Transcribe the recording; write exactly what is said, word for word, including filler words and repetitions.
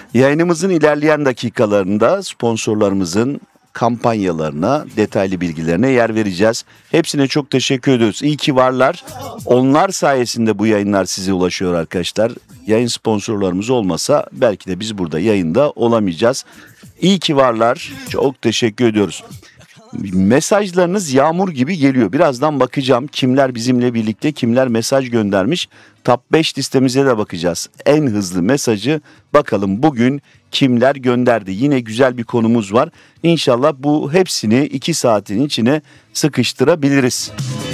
Yayınımızın ilerleyen dakikalarında sponsorlarımızın kampanyalarına, detaylı bilgilerine yer vereceğiz. Hepsine çok teşekkür ediyoruz. İyi ki varlar. Onlar sayesinde bu yayınlar size ulaşıyor arkadaşlar. Yayın sponsorlarımız olmasa belki de biz burada yayında olamayacağız. İyi ki varlar. Çok teşekkür ediyoruz. Mesajlarınız yağmur gibi geliyor. Birazdan bakacağım kimler bizimle birlikte, kimler mesaj göndermiş. Top beş listemize de bakacağız. En hızlı mesajı bakalım bugün kimler gönderdi. Yine güzel bir konumuz var. İnşallah bu hepsini iki saatin içine sıkıştırabiliriz.